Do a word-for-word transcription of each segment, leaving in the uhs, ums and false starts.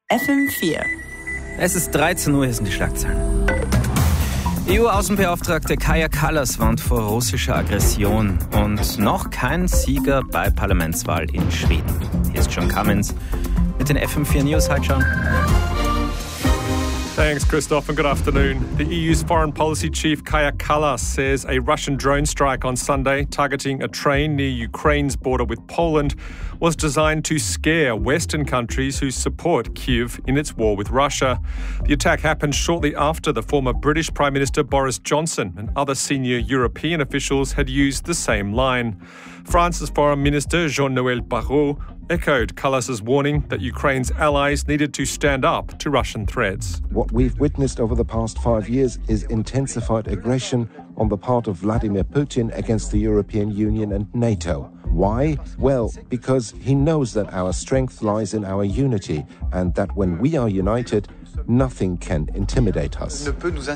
F M vier. Es ist dreizehn Uhr, hier sind die Schlagzeilen. E U-Außenbeauftragte Kaja Kallas warnt vor russischer Aggression und noch kein Sieger bei Parlamentswahl in Schweden. Hier ist John Cummins mit den F M vier News. Hi, John. Thanks, Christoph, and good afternoon. The E U's foreign policy chief, Kaja Kallas, says a Russian drone strike on Sunday targeting a train near Ukraine's border with Poland was designed to scare Western countries who support Kyiv in its war with Russia. The attack happened shortly after the former British Prime Minister Boris Johnson and other senior European officials had used the same line. France's Foreign Minister Jean-Noël Barrot echoed Kallas's warning that Ukraine's allies needed to stand up to Russian threats. What we've witnessed over the past five years is intensified aggression on the part of Vladimir Putin against the European Union and NATO. Why? Well, because he knows that our strength lies in our unity and that when we are united, nothing can intimidate us.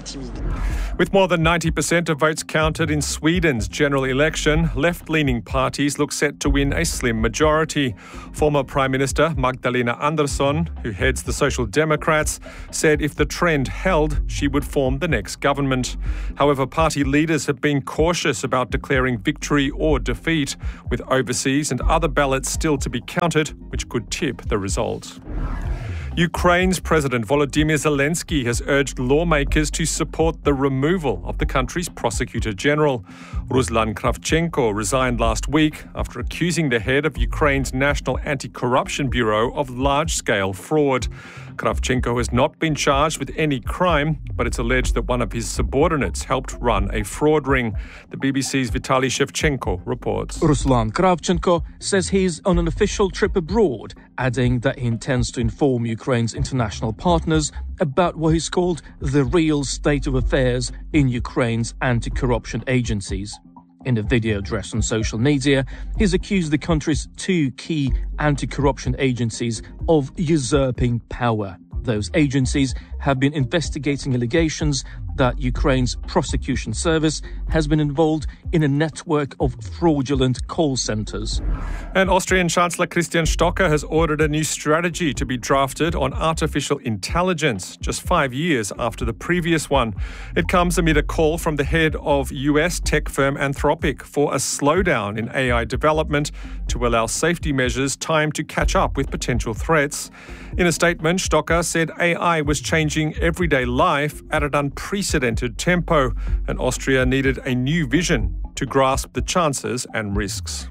With more than ninety percent of votes counted in Sweden's general election, left-leaning parties look set to win a slim majority. Former Prime Minister Magdalena Andersson, who heads the Social Democrats, said if the trend held, she would form the next government. However, party leaders have been cautious about declaring victory or defeat, with overseas and other ballots still to be counted, which could tip the result. Ukraine's President Volodymyr Zelensky has urged lawmakers to support the removal of the country's Prosecutor General. Ruslan Kravchenko resigned last week after accusing the head of Ukraine's National Anti-Corruption Bureau of large-scale fraud. Kravchenko has not been charged with any crime, but it's alleged that one of his subordinates helped run a fraud ring. The B B C's Vitaly Shevchenko reports. Ruslan Kravchenko says he's on an official trip abroad, adding that he intends to inform Ukraine's international partners about what he's called the real state of affairs in Ukraine's anti-corruption agencies. In a video address on social media, he's accused the country's two key anti-corruption agencies of usurping power. Those agencies have been investigating allegations that Ukraine's prosecution service has been involved in a network of fraudulent call centres. And Austrian Chancellor Christian Stocker has ordered a new strategy to be drafted on artificial intelligence, just five years after the previous one. It comes amid a call from the head of U S tech firm Anthropic for a slowdown in A I development to allow safety measures time to catch up with potential threats. In a statement, Stocker said A I was changing everyday life at an unprecedented tempo, and Austria needed a new vision to grasp the chances and risks.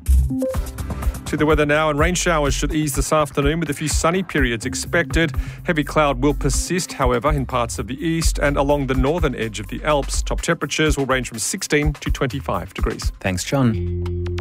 To the weather now, and rain showers should ease this afternoon with a few sunny periods expected. Heavy cloud will persist, however, in parts of the east and along the northern edge of the Alps. Top temperatures will range from sixteen to twenty-five degrees. Thanks, John.